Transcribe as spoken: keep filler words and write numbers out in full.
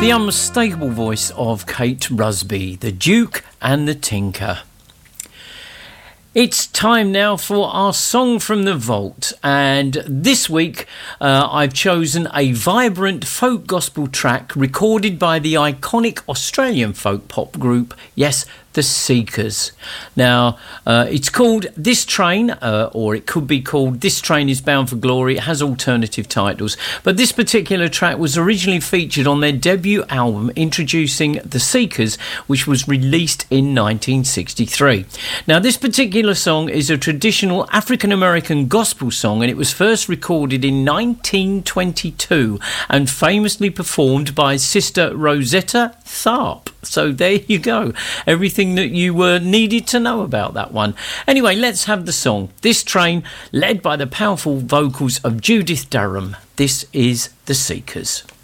The unmistakable voice of Kate Rusby, the Duke and the Tinker. It's time now for our Song from the Vault, and this week uh, I've chosen a vibrant folk gospel track recorded by the iconic Australian folk pop group, yes, The Seekers. Now, uh, it's called This Train, uh, or it could be called This Train is Bound for Glory. It has alternative titles, but this particular track was originally featured on their debut album introducing The Seekers, which was released in nineteen sixty-three. Now, this particular song is a traditional African-American gospel song, and it was first recorded in nineteen twenty-two and famously performed by Sister Rosetta Tharpe. So there you go, everything that you were needed to know about that one. Anyway, let's have the song This Train, led by the powerful vocals of Judith Durham. This is The Seekers.